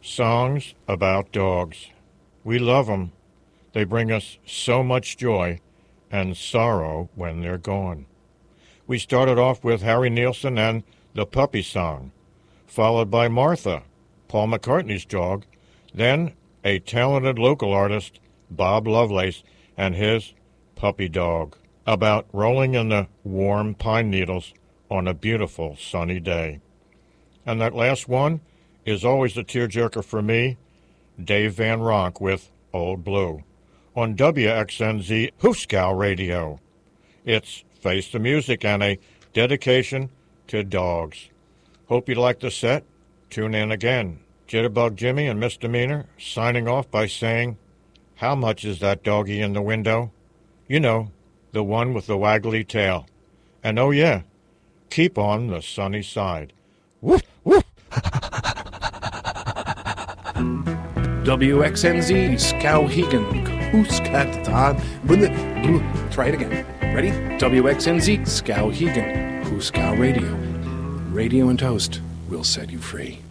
Songs about dogs. We love 'em. They bring us so much joy and sorrow when they're gone. We started off with Harry Nilsson and The Puppy Song, followed by Martha, Paul McCartney's dog, then a talented local artist, Bob Lovelace, and his Puppy Dog, about rolling in the warm pine needles on a beautiful sunny day. And that last one is always a tearjerker for me, Dave Van Ronk with Old Blue, on WXNZ Hooskow Radio. It's Face the Music and a dedication to dogs. Hope you like the set. Tune in again. Jitterbug Jimmy and Misdemeanor signing off by saying, how much is that doggy in the window? You know, the one with the waggly tail. And oh yeah, keep on the sunny side. Woof, woof. WXNZ Skowhegan Hooskattan. Try it again. Ready? WXNZ Skowhegan Hooskow Radio. Radio and Toast will set you free.